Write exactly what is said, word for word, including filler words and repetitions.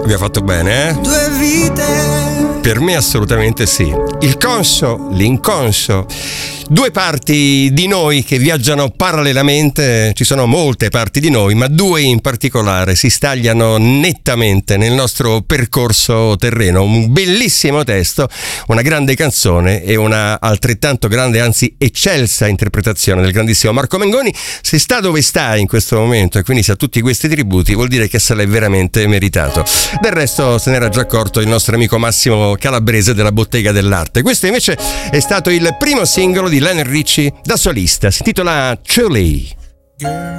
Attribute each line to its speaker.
Speaker 1: Abbiamo fatto bene, eh?
Speaker 2: Due vite.
Speaker 1: Per me assolutamente sì. Il conscio, l'inconscio, due parti di noi che viaggiano parallelamente. Ci sono molte parti di noi, ma due in particolare si stagliano nettamente nel nostro percorso terreno. Un bellissimo testo, una grande canzone e una altrettanto grande, anzi eccelsa interpretazione del grandissimo Marco Mengoni. Se sta dove sta in questo momento e quindi sa tutti questi tributi, vuol dire che se l'è veramente meritato. Del resto se n'era già accorto il nostro amico Massimo Calabrese della Bottega dell'Arte. Questo invece è stato il primo singolo di Lionel Richie da solista, si intitola Chilly.